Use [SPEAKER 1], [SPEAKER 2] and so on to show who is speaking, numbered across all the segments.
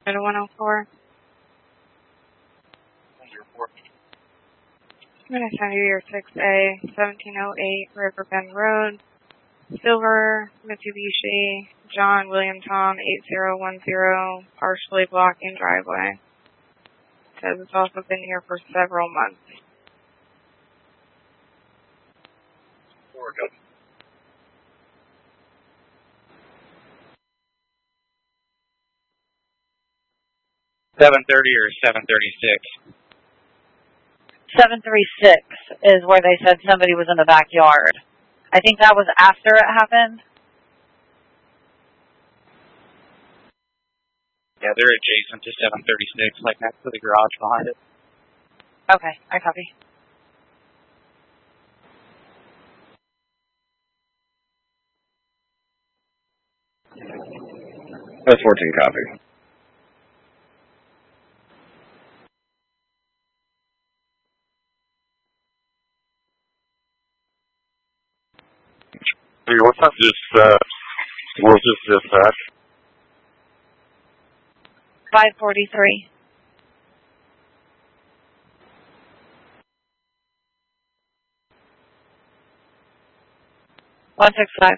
[SPEAKER 1] Go to 104. I'm going to send you your 6A, 1708 Riverbend Road, Silver, Mitsubishi, John William Tom, 8010, partially blocking driveway. It says it's also been here for several months.
[SPEAKER 2] Oregon. 7:30 or 7:36?
[SPEAKER 3] 736 is where they said somebody was in the backyard. I think that was after it happened.
[SPEAKER 2] Yeah, they're adjacent to 736, like next to the garage behind it.
[SPEAKER 3] Okay, I copy.
[SPEAKER 4] That's 14 copy.
[SPEAKER 5] Hey, what's up, what's this dispatch?
[SPEAKER 3] 543. $165.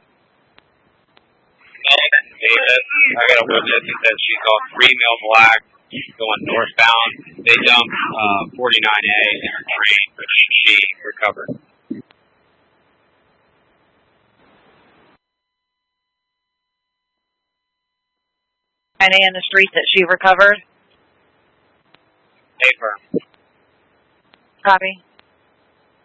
[SPEAKER 2] Davis, I got a witness that says she's on 3 Mill Black, going northbound. They dumped 49A in her train, but she recovered.
[SPEAKER 3] 9A in the street that she recovered.
[SPEAKER 2] Hey, firm.
[SPEAKER 3] Copy.